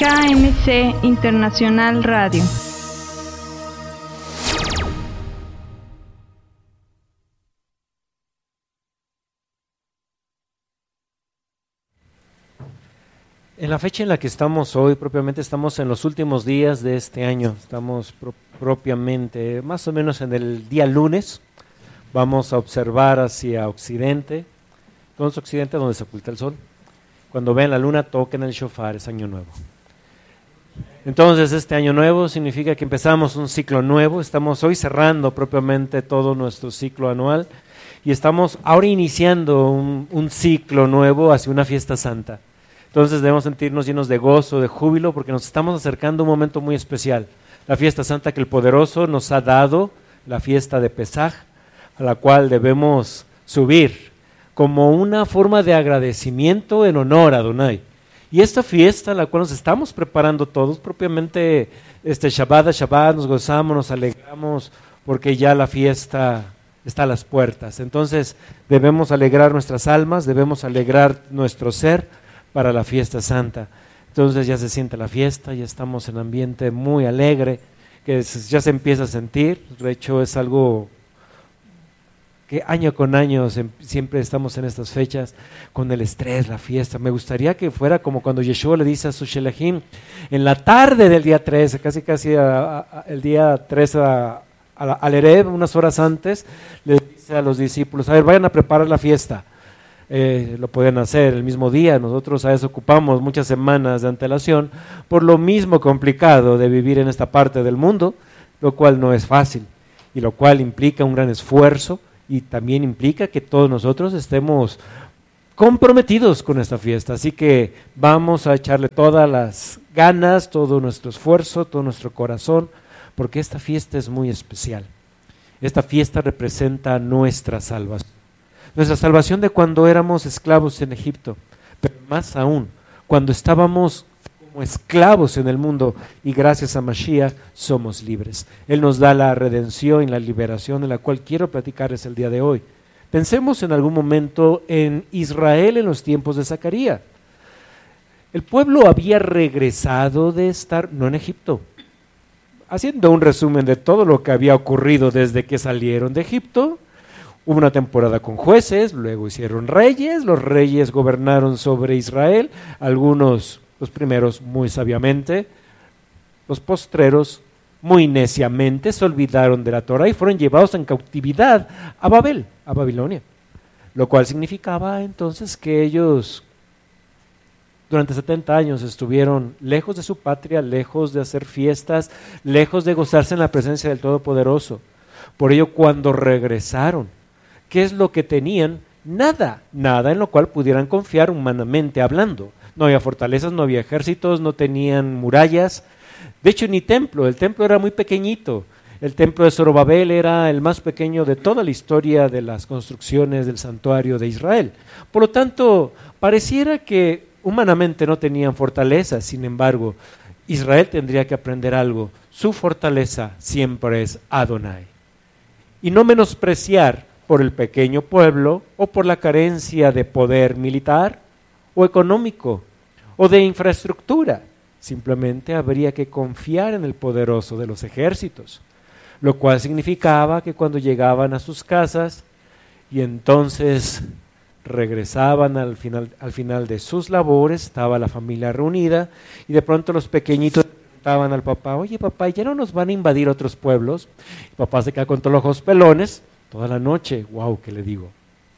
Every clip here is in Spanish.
KMC Internacional Radio. En la fecha en la que estamos hoy, propiamente estamos en los últimos días de este año, estamos propiamente más o menos en el día lunes, vamos a observar hacia occidente, entonces occidente donde se oculta el sol. Cuando ven la luna toquen el shofar, es año nuevo. Entonces este año nuevo significa que empezamos un ciclo nuevo, estamos hoy cerrando propiamente todo nuestro ciclo anual y estamos ahora iniciando un ciclo nuevo hacia una fiesta santa. Entonces debemos sentirnos llenos de gozo, de júbilo, porque nos estamos acercando a un momento muy especial. La fiesta santa que el Poderoso nos ha dado, la fiesta de Pesaj, a la cual debemos subir como una forma de agradecimiento en honor a Adonai. Y esta fiesta, a la cual nos estamos preparando todos, propiamente Shabbat a Shabbat, nos gozamos, nos alegramos, porque ya la fiesta está a las puertas. Entonces debemos alegrar nuestras almas, debemos alegrar nuestro ser, para la fiesta santa. Entonces ya se siente la fiesta, ya estamos en ambiente muy alegre, que ya se empieza a sentir. De hecho es algo que año con año siempre estamos en estas fechas con el estrés, la fiesta. Me gustaría que fuera como cuando Yeshua le dice a sus shelahim en la tarde del día 13, casi el día 13 al Erev, unas horas antes, le dice a los discípulos, a ver, vayan a preparar la fiesta. Lo pueden hacer el mismo día. Nosotros a veces ocupamos muchas semanas de antelación por lo mismo complicado de vivir en esta parte del mundo, lo cual no es fácil y lo cual implica un gran esfuerzo y también implica que todos nosotros estemos comprometidos con esta fiesta. Así que vamos a echarle todas las ganas, todo nuestro esfuerzo, todo nuestro corazón, porque esta fiesta es muy especial. Esta fiesta representa nuestra salvación. Nuestra salvación de cuando éramos esclavos en Egipto, pero más aún, cuando estábamos como esclavos en el mundo y gracias a Mashiach somos libres. Él nos da la redención y la liberación de la cual quiero platicarles el día de hoy. Pensemos en algún momento en Israel en los tiempos de Zacarías. El pueblo había regresado de estar, no en Egipto, haciendo un resumen de todo lo que había ocurrido desde que salieron de Egipto. Hubo una temporada con jueces, luego hicieron reyes, los reyes gobernaron sobre Israel, algunos, los primeros muy sabiamente, los postreros muy neciamente se olvidaron de la Torah y fueron llevados en cautividad a Babel, a Babilonia, lo cual significaba entonces que ellos durante 70 años estuvieron lejos de su patria, lejos de hacer fiestas, lejos de gozarse en la presencia del Todopoderoso. Por ello cuando regresaron, ¿qué es lo que tenían? Nada en lo cual pudieran confiar humanamente hablando. No había fortalezas, no había ejércitos, no tenían murallas. De hecho, ni templo, el templo era muy pequeñito. El templo de Zorobabel era el más pequeño de toda la historia de las construcciones del santuario de Israel. Por lo tanto, pareciera que humanamente no tenían fortaleza. Sin embargo, Israel tendría que aprender algo. Su fortaleza siempre es Adonai. Y no menospreciar por el pequeño pueblo o por la carencia de poder militar o económico o de infraestructura. Simplemente habría que confiar en el poderoso de los ejércitos, lo cual significaba que cuando llegaban a sus casas y entonces regresaban al final de sus labores, estaba la familia reunida y de pronto los pequeñitos preguntaban al papá, oye papá, ¿ya no nos van a invadir otros pueblos? Y papá se queda con todos los ojos pelones toda la noche. Wow, ¿qué le digo?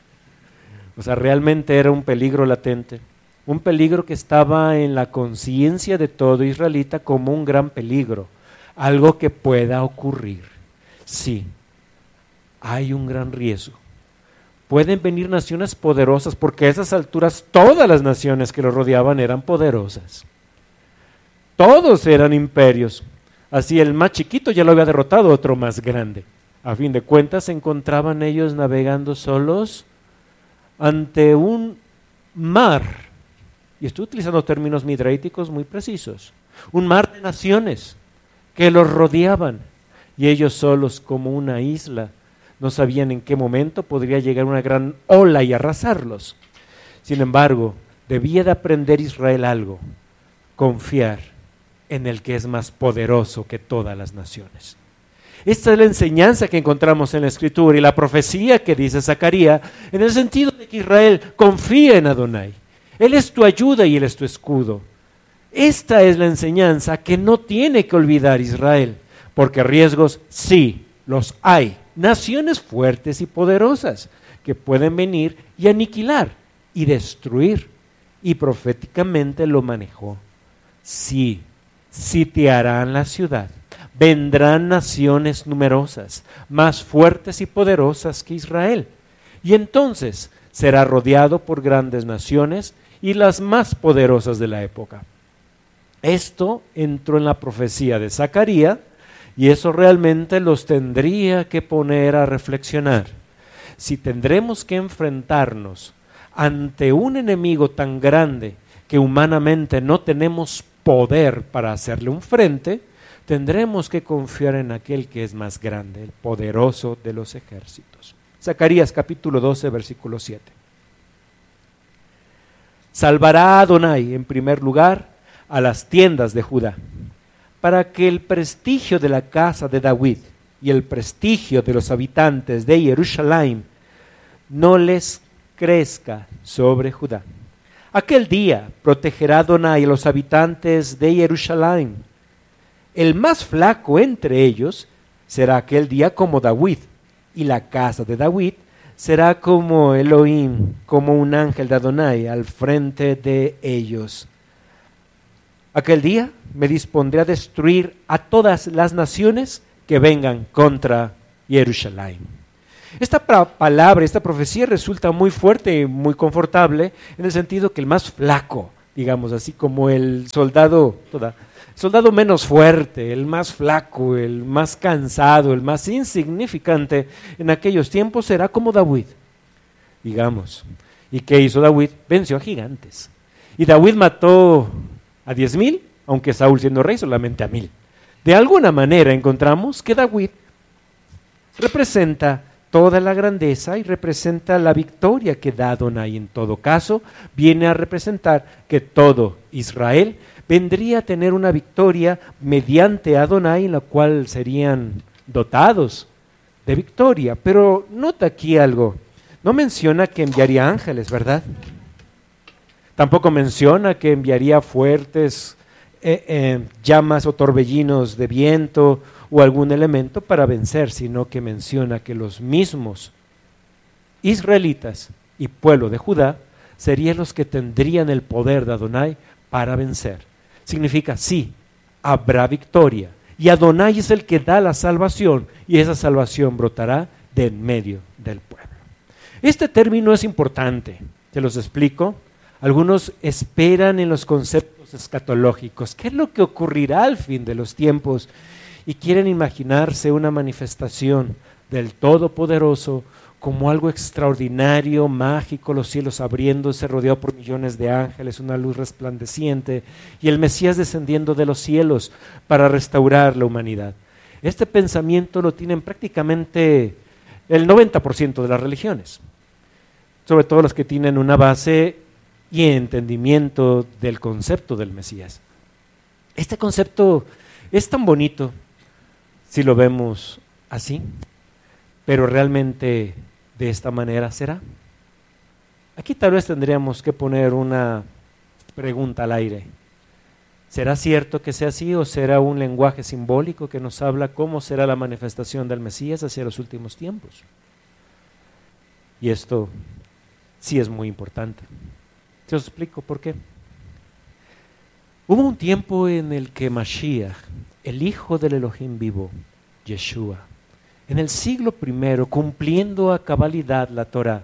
O sea, realmente era un peligro latente, un peligro que estaba en la conciencia de todo israelita como un gran peligro, algo que pueda ocurrir. Sí, hay un gran riesgo. Pueden venir naciones poderosas, porque a esas alturas todas las naciones que lo rodeaban eran poderosas. Todos eran imperios. Así el más chiquito ya lo había derrotado otro más grande. A fin de cuentas se encontraban ellos navegando solos ante un mar, y estoy utilizando términos midraíticos muy precisos, un mar de naciones que los rodeaban, y ellos solos como una isla, no sabían en qué momento podría llegar una gran ola y arrasarlos. Sin embargo, debía de aprender Israel algo, confiar en el que es más poderoso que todas las naciones. Esta es la enseñanza que encontramos en la Escritura y la profecía que dice Zacarías, en el sentido de que Israel confía en Adonai. Él es tu ayuda y Él es tu escudo. Esta es la enseñanza que no tiene que olvidar Israel, porque riesgos sí los hay. Naciones fuertes y poderosas que pueden venir y aniquilar y destruir. Y proféticamente lo manejó. Sí, sitiarán la ciudad. Vendrán naciones numerosas, más fuertes y poderosas que Israel. Y entonces será rodeado por grandes naciones y las más poderosas de la época. Esto entró en la profecía de Zacarías y eso realmente los tendría que poner a reflexionar. Si tendremos que enfrentarnos ante un enemigo tan grande que humanamente no tenemos poder para hacerle un frente, tendremos que confiar en aquel que es más grande, el poderoso de los ejércitos. Zacarías capítulo 12, versículo 7. Salvará a Adonai en primer lugar a las tiendas de Judá, para que el prestigio de la casa de David y el prestigio de los habitantes de Jerusalén no les crezca sobre Judá. Aquel día protegerá Adonai a los habitantes de Jerusalén. El más flaco entre ellos será aquel día como David, y la casa de David será como Elohim, como un ángel de Adonai al frente de ellos. Aquel día me dispondré a destruir a todas las naciones que vengan contra Jerusalén. Esta palabra, esta profecía resulta muy fuerte y muy confortable en el sentido que el más flaco, digamos así como el soldado menos fuerte, el más flaco, el más cansado, el más insignificante en aquellos tiempos será como David, digamos. ¿Y qué hizo David? Venció a gigantes. Y David mató a 10,000, aunque Saúl siendo rey solamente a 1,000. De alguna manera encontramos que David representa toda la grandeza y representa la victoria que da Adonai. En todo caso, viene a representar que todo Israel vendría a tener una victoria mediante Adonai, en la cual serían dotados de victoria. Pero nota aquí algo, no menciona que enviaría ángeles, ¿verdad? Tampoco menciona que enviaría fuertes llamas o torbellinos de viento o algún elemento para vencer, sino que menciona que los mismos israelitas y pueblo de Judá serían los que tendrían el poder de Adonai para vencer. Significa, sí, habrá victoria. Y Adonai es el que da la salvación, y esa salvación brotará de en medio del pueblo. Este término es importante, te los explico. Algunos esperan en los conceptos escatológicos. ¿Qué es lo que ocurrirá al fin de los tiempos? Y quieren imaginarse una manifestación del Todopoderoso como algo extraordinario, mágico, los cielos abriéndose, rodeado por millones de ángeles, una luz resplandeciente, y el Mesías descendiendo de los cielos para restaurar la humanidad. Este pensamiento lo tienen prácticamente el 90% de las religiones, sobre todo las que tienen una base y entendimiento del concepto del Mesías. Este concepto es tan bonito si lo vemos así, pero realmente de esta manera será. Aquí tal vez tendríamos que poner una pregunta al aire. ¿Será cierto que sea así o será un lenguaje simbólico que nos habla cómo será la manifestación del Mesías hacia los últimos tiempos? Y esto sí es muy importante. Te os explico por qué. Hubo un tiempo en el que Mashiach, el hijo del Elohim vivo, Yeshua, en el siglo I, cumpliendo a cabalidad la Torá,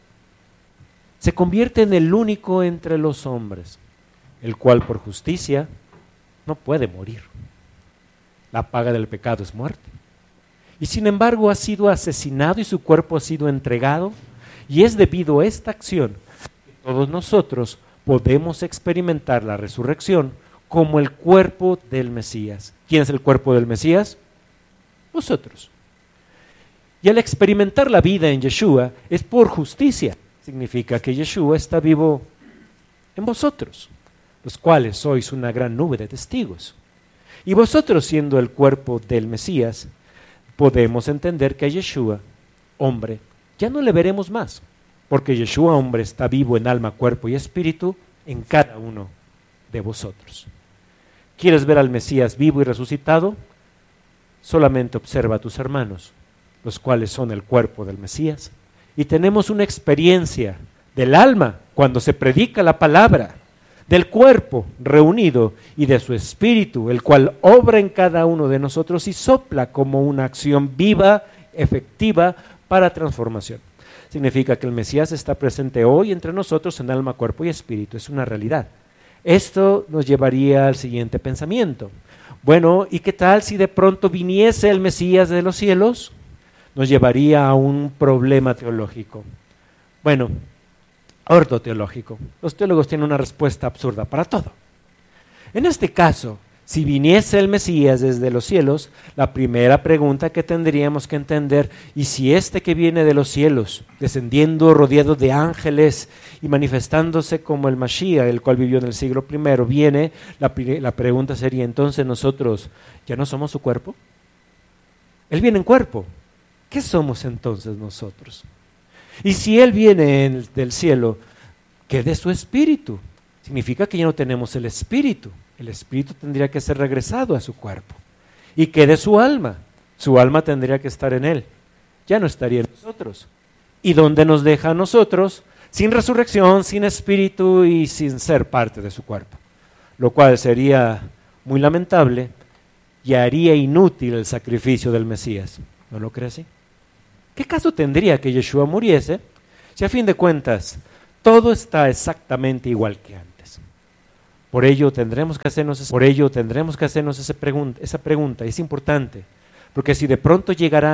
se convierte en el único entre los hombres, el cual por justicia no puede morir. La paga del pecado es muerte. Y sin embargo ha sido asesinado y su cuerpo ha sido entregado, y es debido a esta acción que todos nosotros podemos experimentar la resurrección como el cuerpo del Mesías. ¿Quién es el cuerpo del Mesías? Nosotros. Y al experimentar la vida en Yeshua es por justicia. Significa que Yeshua está vivo en vosotros, los cuales sois una gran nube de testigos. Y vosotros, siendo el cuerpo del Mesías, podemos entender que a Yeshua, hombre, ya no le veremos más, porque Yeshua, hombre, está vivo en alma, cuerpo y espíritu en cada uno de vosotros. ¿Quieres ver al Mesías vivo y resucitado? Solamente observa a tus hermanos, los cuales son el cuerpo del Mesías, y tenemos una experiencia del alma cuando se predica la palabra, del cuerpo reunido y de su espíritu, el cual obra en cada uno de nosotros y sopla como una acción viva, efectiva para transformación. Significa que el Mesías está presente hoy entre nosotros en alma, cuerpo y espíritu, es una realidad. Esto nos llevaría al siguiente pensamiento. Bueno, ¿y qué tal si de pronto viniese el Mesías de los cielos? Nos llevaría a un problema teológico. Bueno, ortoteológico. Los teólogos tienen una respuesta absurda para todo. En este caso, si viniese el Mesías desde los cielos, la primera pregunta que tendríamos que entender, y si este que viene de los cielos, descendiendo rodeado de ángeles y manifestándose como el Mashiach, el cual vivió en el siglo I, viene, la pregunta sería, entonces nosotros, ¿ya no somos su cuerpo? Él viene en cuerpo. ¿Qué somos entonces nosotros? Y si Él viene del cielo, ¿qué de su espíritu? Significa que ya no tenemos el espíritu. El espíritu tendría que ser regresado a su cuerpo. ¿Y qué de su alma? Su alma tendría que estar en Él. Ya no estaría en nosotros. ¿Y dónde nos deja a nosotros? Sin resurrección, sin espíritu y sin ser parte de su cuerpo. Lo cual sería muy lamentable y haría inútil el sacrificio del Mesías. ¿No lo cree así? ¿Qué caso tendría que Yeshua muriese si a fin de cuentas todo está exactamente igual que antes? Por ello tendremos que hacernos esa pregunta. Es importante, porque si de pronto llegará